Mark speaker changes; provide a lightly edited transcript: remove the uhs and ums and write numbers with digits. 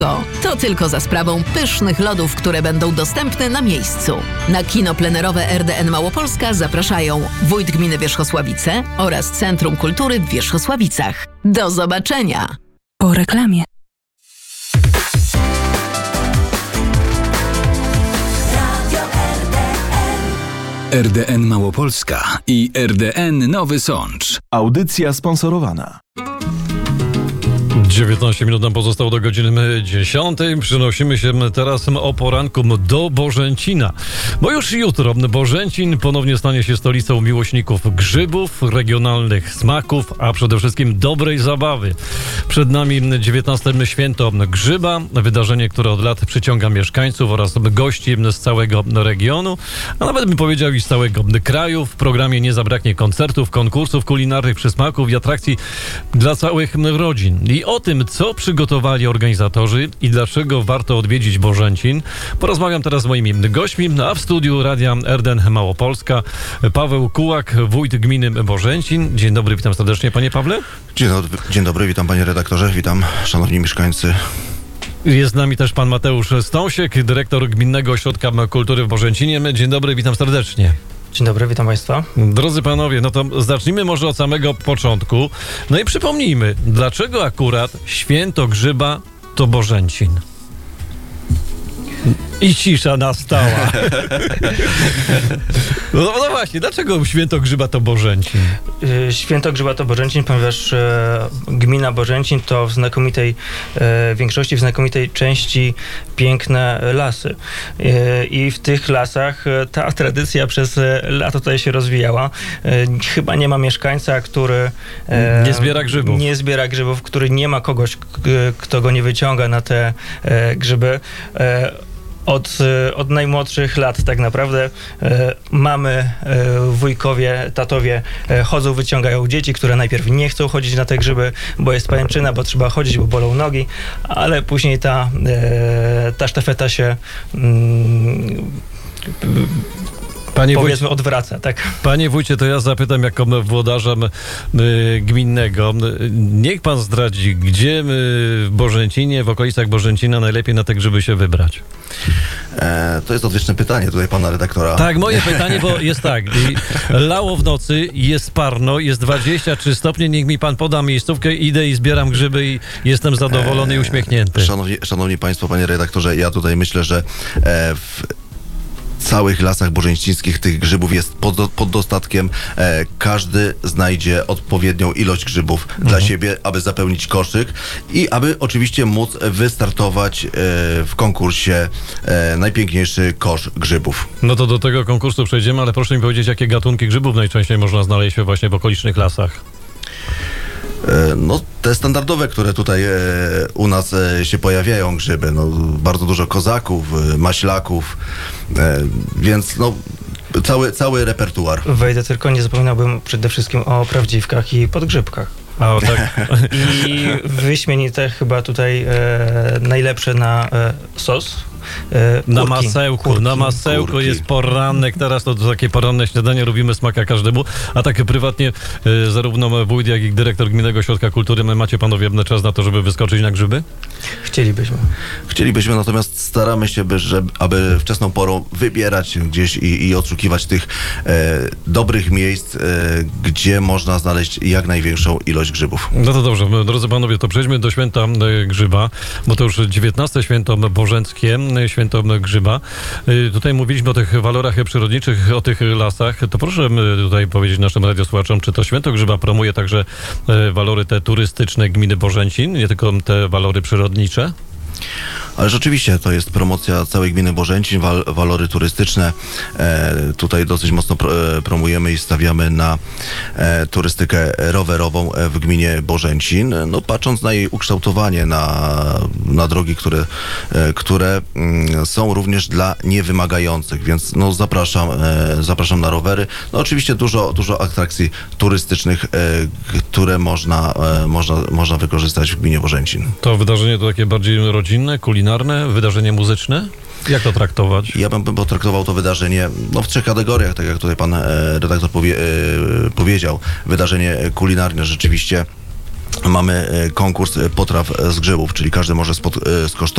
Speaker 1: To tylko za sprawą pysznych lodów, które będą dostępne na miejscu. Na kino plenerowe RDN Małopolska zapraszają wójt gminy Wierzchosławice oraz Centrum Kultury w Wierzchosławicach. Do zobaczenia!
Speaker 2: Po reklamie.
Speaker 3: RDN Małopolska i RDN Nowy Sącz.
Speaker 4: Audycja sponsorowana.
Speaker 5: 19 minut nam pozostało do godziny 10. Przenosimy się teraz o poranku do Bożęcina. Bo już jutro Bożęcin ponownie stanie się stolicą miłośników grzybów, regionalnych smaków, a przede wszystkim dobrej zabawy. Przed nami 19. Święto Grzyba, wydarzenie, które od lat przyciąga mieszkańców oraz gości z całego regionu, a nawet bym powiedział i z całego kraju. W programie nie zabraknie koncertów, konkursów kulinarnych, przysmaków i atrakcji dla całych rodzin. I o tym, co przygotowali organizatorzy i dlaczego warto odwiedzić Bożęcin, porozmawiam teraz z moimi gośćmi, a w studiu Radia RDN Małopolska Paweł Kułak, wójt gminy Bożęcin. Dzień dobry, witam serdecznie, panie Pawle.
Speaker 6: Dzień dobry, witam panie redaktorze, witam szanowni mieszkańcy.
Speaker 5: Jest z nami też pan Mateusz Stąsiek, dyrektor Gminnego Ośrodka Kultury w Bożęcinie. Dzień dobry, witam serdecznie.
Speaker 7: Dzień dobry, witam państwa.
Speaker 5: Drodzy panowie, no to zacznijmy może od samego początku. No i przypomnijmy, dlaczego akurat Święto Grzyba to Bożęcin? I cisza nastała. No właśnie, dlaczego Święto Grzyba to Bożęcin?
Speaker 7: Święto Grzyba to Bożęcin, ponieważ gmina Bożęcin to w znakomitej większości, w znakomitej części piękne lasy. I w tych lasach ta tradycja przez lata tutaj się rozwijała. Chyba nie ma mieszkańca, który nie zbiera grzybów, który nie ma kogoś, kto go nie wyciąga na te grzyby. Od najmłodszych lat tak naprawdę mamy, wujkowie, tatowie chodzą, wyciągają dzieci, które najpierw nie chcą chodzić na te grzyby, bo jest pajęczyna, bo trzeba chodzić, bo bolą nogi, ale później ta sztafeta się powiedzmy odwraca, tak?
Speaker 5: Panie wójcie, to ja zapytam jako włodarza gminnego. Niech pan zdradzi, gdzie w Bożęcinie, w okolicach Bożęcina najlepiej na te grzyby się wybrać?
Speaker 6: To jest odwieczne pytanie tutaj pana redaktora.
Speaker 5: Tak, moje pytanie, bo jest tak. Lało w nocy, jest parno, jest 23 stopnie, niech mi pan poda miejscówkę, idę i zbieram grzyby i jestem zadowolony i uśmiechnięty.
Speaker 6: Szanowni państwo, panie redaktorze, ja tutaj myślę, że w całych lasach bożeńcińskich tych grzybów jest pod dostatkiem. Każdy znajdzie odpowiednią ilość grzybów dla siebie, aby zapełnić koszyk i aby oczywiście móc wystartować w konkursie najpiękniejszy kosz grzybów.
Speaker 5: No to do tego konkursu przejdziemy, ale proszę mi powiedzieć, jakie gatunki grzybów najczęściej można znaleźć właśnie w okolicznych lasach?
Speaker 6: No, te standardowe, które tutaj u nas się pojawiają grzyby, no, bardzo dużo kozaków, maślaków, więc no, cały repertuar.
Speaker 7: Wejdę tylko, nie zapominałbym przede wszystkim o prawdziwkach i podgrzybkach.
Speaker 5: A, tak.
Speaker 7: I wyśmienite chyba tutaj najlepsze na sos.
Speaker 5: Na masełku,
Speaker 6: kurki.
Speaker 5: Jest poranek, teraz to takie poranne śniadanie, robimy smaka każdemu, a tak prywatnie zarówno wójt, jak i dyrektor Gminnego Ośrodka Kultury, macie panowie czas na to, żeby wyskoczyć na grzyby?
Speaker 6: Chcielibyśmy, natomiast staramy się, aby wczesną porą wybierać gdzieś i odszukiwać tych dobrych miejsc, gdzie można znaleźć jak największą ilość grzybów.
Speaker 5: No to dobrze, drodzy panowie, to przejdźmy do święta grzyba, bo to już 19. święto bożenckie, święto grzyba. Tutaj mówiliśmy o tych walorach przyrodniczych, o tych lasach. To proszę tutaj powiedzieć naszym radiosłuchaczom, czy to święto grzyba promuje także walory te turystyczne gminy Bożęcin, nie tylko te walory przyrodnicze?
Speaker 6: Ale rzeczywiście to jest promocja całej gminy Bożęcin, walory turystyczne. Tutaj dosyć mocno promujemy i stawiamy na turystykę rowerową w gminie Bożęcin. No, patrząc na jej ukształtowanie, na drogi, które są również dla niewymagających, więc no, zapraszam na rowery. No, oczywiście dużo atrakcji turystycznych, które można wykorzystać w gminie Bożęcin.
Speaker 5: To wydarzenie to takie bardziej rodzinne, kulinarne, wydarzenie muzyczne? Jak to traktować?
Speaker 6: Ja bym potraktował to wydarzenie w 3 kategoriach, tak jak tutaj pan redaktor powiedział. Wydarzenie kulinarne rzeczywiście mamy konkurs potraw z grzybów, czyli każdy może skosztować